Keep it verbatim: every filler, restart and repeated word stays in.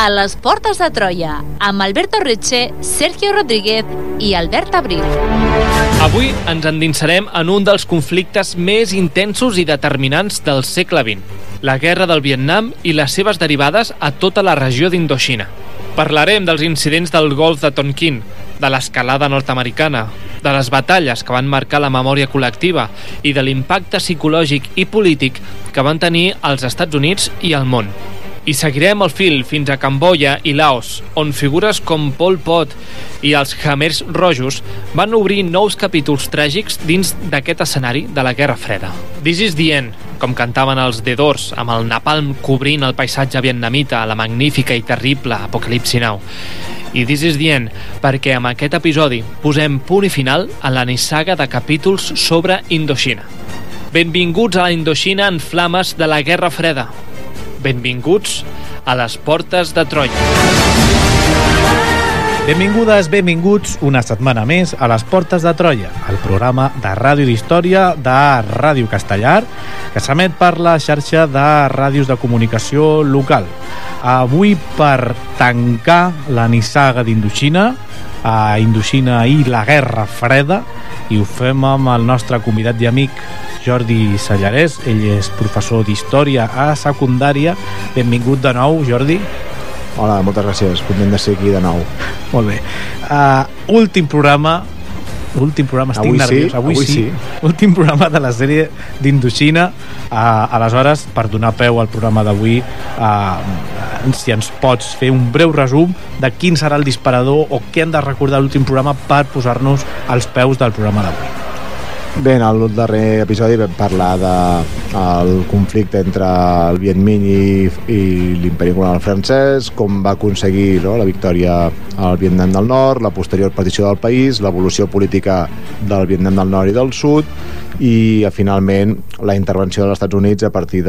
A les portes de Troia, amb Alberto Reche, Sergio Rodríguez i Albert Abril. Avui ens endinsarem en un dels conflictes més intensos i determinants del segle vint, la guerra del Vietnam i les seves derivades a tota la regió d'Indoxina. Parlarem dels incidents del Golf de Tonkin, de l'escalada nord-americana, de les batalles que van marcar la memòria col·lectiva i de l'impacte psicològic i polític que van tenir els Estats Units i el món. I seguirem el fil fins a Camboya i Laos, on figures com Pol Pot i els Khmers rojos van obrir nous capítols tràgics dins d'aquest escenari de la Guerra Freda. This is the end, com cantaven els The Doors, amb el napalm cobrint el paisatge vietnamita a la magnífica i terrible Apocalipsi Now. I this is the end, perquè amb aquest episodi posem punt i final a la nissaga de capítols sobre Indoxina. Benvinguts a la Indoxina en flames de la Guerra Freda. Benvinguts a les portes de Troia. Benvingudes, benvinguts una setmana més a les portes de Troia, el programa de ràdio d'història de Ràdio Castellar, que s'emet per la xarxa de ràdios de comunicació local. Avui, per tancar la nissaga d'Indoxina, a Indoxina i la Guerra Freda, i ho fem amb el nostre convidat i amic Jordi Sallarès. Ell és professor d'història a secundària. Benvingut de nou, Jordi. Hola, moltes gràcies, content de ser aquí de nou. Molt bé. Uh, últim programa, últim programa, estic avui nerviós. Sí, avui, avui sí. sí. Últim programa de la sèrie d'Indoxina. Uh, aleshores, per donar peu al programa d'avui, uh, si ens pots fer un breu resum de quin serà el disparador o què hem de recordar l'últim programa per posar-nos als peus del programa d'avui. Bé, en el darrer episodi vam parlar del de conflicte entre el Viet Minh i, i l'imperi colonial francès, com va aconseguir no, la victòria al Vietnam del Nord, la posterior partició del país, l'evolució política del Vietnam del Nord i del Sud i finalment la intervenció dels Estats Units a partir de